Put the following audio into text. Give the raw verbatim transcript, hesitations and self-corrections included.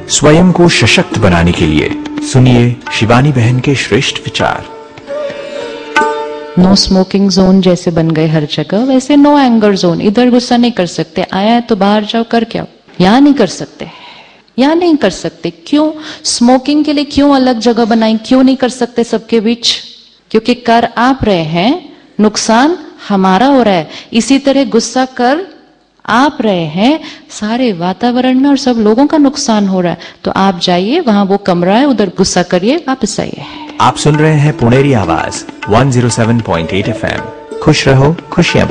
स्वयं को सशक्त बनाने के लिए सुनिए शिवानी बहन के श्रेष्ठ विचार। नो स्मोकिंग जोन जैसे बन गए हर जगह, वैसे नो एंगर जोन। इधर गुस्सा नहीं कर सकते, आया है तो बाहर जाओ कर क्या, यहां नहीं कर सकते, यहां नहीं कर सकते। क्यों? स्मोकिंग के लिए क्यों अलग जगह बनाई, क्यों नहीं कर सकते सबके बीच? क्योंकि कर आप रहे हैं, नुकसान हमारा हो रहा है। इसी तरह गुस्सा कर आप रहे हैं, सारे वातावरण में और सब लोगों का नुकसान हो रहा है। तो आप जाइए, वहां वो कमरा है, उधर गुस्सा करिए, वापस आइए। आप सुन रहे हैं पुणेरी आवाज एक सौ सात पॉइंट आठ एफ एम। खुश रहो, खुशियां